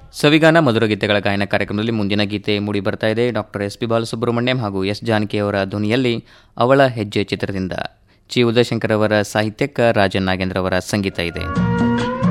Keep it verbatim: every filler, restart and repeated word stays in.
ಸವಿಗಾನ ಮಧುರ ಗೀತೆಗಳ ಗಾಯನ ಕಾರ್ಯಕ್ರಮದಲ್ಲಿ ಮುಂದಿನ ಗೀತೆ ಮೂಡಿ ಬರ್ತಾ ಇದೆ. ಡಾಕ್ಟರ್ ಎಸ್ ಪಿ ಬಾಲಸುಬ್ರಹ್ಮಣ್ಯಂ ಹಾಗೂ ಎಸ್ ಜಾನಕಿಯವರ ಧ್ವನಿಯಲ್ಲಿ ಅವಳ ಹೆಜ್ಜೆ ಚಿತ್ರದಿಂದ. ಚಿ ಉದಯಶಂಕರ್ ಅವರ ಸಾಹಿತ್ಯಕ್ಕೆ ರಾಜನ್ ನಾಗೇಂದ್ರ ಅವರ ಸಂಗೀತ ಇದೆ.